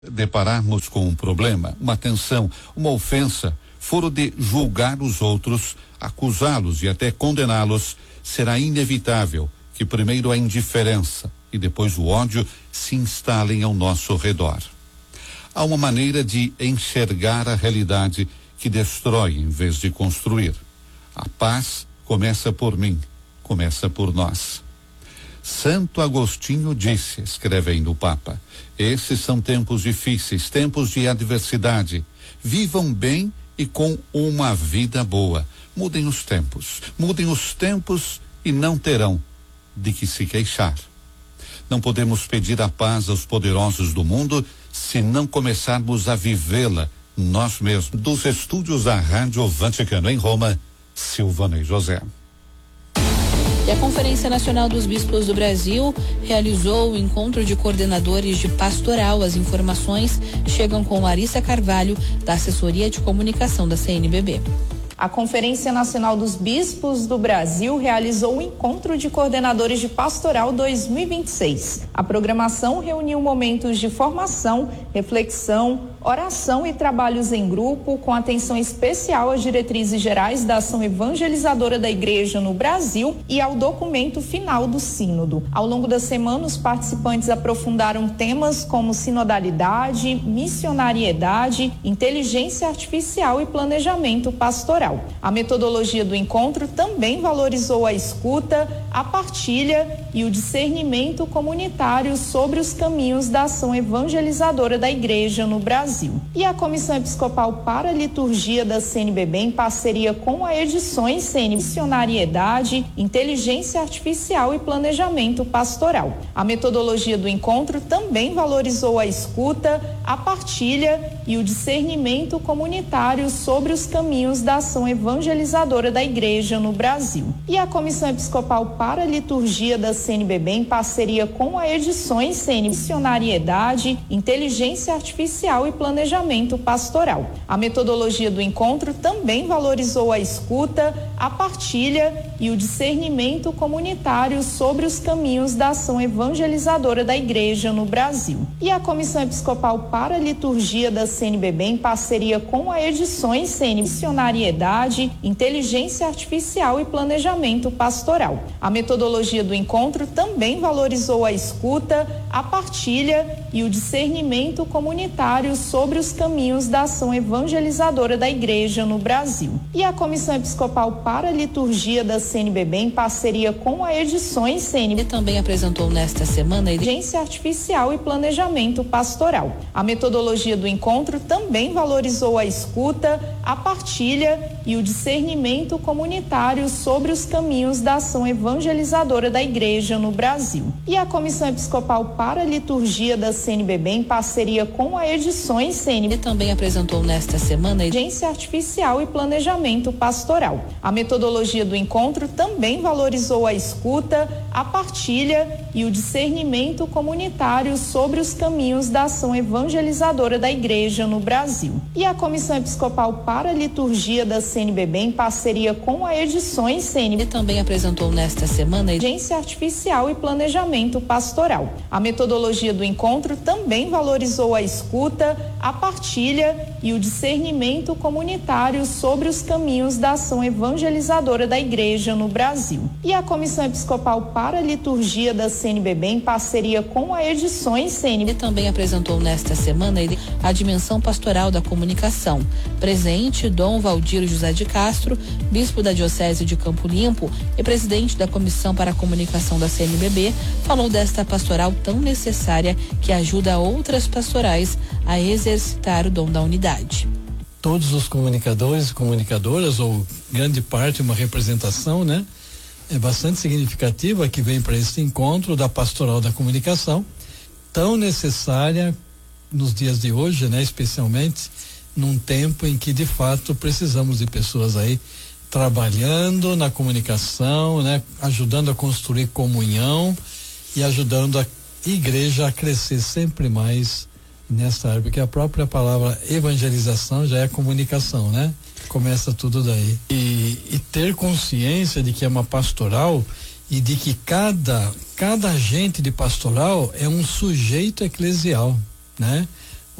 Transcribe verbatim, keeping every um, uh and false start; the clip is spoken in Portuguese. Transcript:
depararmos com um problema, uma tensão, uma ofensa, foro de julgar os outros, acusá-los e até condená-los, será inevitável que primeiro a indiferença e depois o ódio se instalem ao nosso redor. Há uma maneira de enxergar a realidade que destrói em vez de construir. A paz começa por mim, começa por nós. Santo Agostinho disse, escreve ainda o Papa, esses são tempos difíceis, tempos de adversidade. Vivam bem e com uma vida boa. Mudem os tempos, mudem os tempos e não terão de que se queixar. Não podemos pedir a paz aos poderosos do mundo se não começarmos a vivê-la nós mesmos. Dos estúdios da Rádio Vaticano em Roma, Silvanei José. E a Conferência Nacional dos Bispos do Brasil realizou o encontro de coordenadores de pastoral. As informações chegam com Larissa Carvalho, da Assessoria de Comunicação da C N B B. A Conferência Nacional dos Bispos do Brasil realizou o Encontro de Coordenadores de Pastoral dois mil e vinte e seis. A programação reuniu momentos de formação, reflexão, oração e trabalhos em grupo, com atenção especial às diretrizes gerais da ação evangelizadora da Igreja no Brasil e ao documento final do Sínodo. Ao longo da semana, os participantes aprofundaram temas como sinodalidade, missionariedade, inteligência artificial e planejamento pastoral. A metodologia do encontro também valorizou a escuta, a partilha e o discernimento comunitário sobre os caminhos da ação evangelizadora da Igreja no Brasil. E a Comissão Episcopal para a Liturgia da C N B B, em parceria com a Edições C N, Missionariedade, Inteligência Artificial e Planejamento Pastoral. A metodologia do encontro também valorizou a escuta, a partilha e o discernimento comunitário sobre os caminhos da ação evangelizadora da Igreja no Brasil. E a Comissão Episcopal para a Liturgia da C N B B, em parceria com a Edições C N, Missionariedade, Inteligência Artificial e Planejamento Pastoral. A metodologia do encontro também valorizou a escuta, a partilha e o discernimento comunitário sobre os caminhos da ação evangelizadora da Igreja no Brasil. E a Comissão Episcopal para a Liturgia da C N B B, em parceria com a Edições C N, Missionariedade, Inteligência Artificial e Planejamento Pastoral. A metodologia do encontro também valorizou a escuta, a partilha e o discernimento comunitário sobre os caminhos da ação evangelizadora da Igreja no Brasil. E a Comissão Episcopal para a Liturgia da C N B B, em parceria com a Edições C N, também apresentou nesta semana a Inteligência Artificial e Planejamento Pastoral. A metodologia do encontro também valorizou a escuta, a partilha e o discernimento comunitário sobre os caminhos da ação evangelizadora da Igreja no Brasil. E a Comissão Episcopal para a Liturgia da C N B B, em parceria com a Edições C N, também apresentou nesta semana a Inteligência Artificial e Planejamento Pastoral. A metodologia do encontro também valorizou a escuta, a partilha e o discernimento comunitário sobre os caminhos da ação evangelizadora da Igreja no Brasil. E a Comissão Episcopal para a Liturgia da C N B B, em parceria com a Edições C N, também apresentou nesta semana a Inteligência Artificial e Planejamento Pastoral. A metodologia do encontro também valorizou a escuta, a partilha e o discernimento comunitário sobre os caminhos da ação evangelizadora da Igreja no Brasil. E a Comissão Episcopal para a Liturgia da C N B B, em parceria com a Edições C N, também apresentou nesta semana a Dimensão Pastoral da Comunicação. Presente, Dom Valdir José de Castro, bispo da Diocese de Campo Limpo e presidente da Comissão para a Comunicação da C N B B, falou desta pastoral tão necessária que ajuda outras pastorais a exercitar o dom da unidade. Todos os comunicadores e comunicadoras, ou grande parte, uma representação, né? É bastante significativa que vem para esse encontro da pastoral da comunicação, tão necessária nos dias de hoje, né? Especialmente num tempo em que de fato precisamos de pessoas aí trabalhando na comunicação, né? Ajudando a construir comunhão e ajudando a igreja a crescer sempre mais nessa área, porque a própria palavra evangelização já é comunicação, né? Começa tudo daí. E, e ter consciência de que é uma pastoral e de que cada, cada agente de pastoral é um sujeito eclesial, né?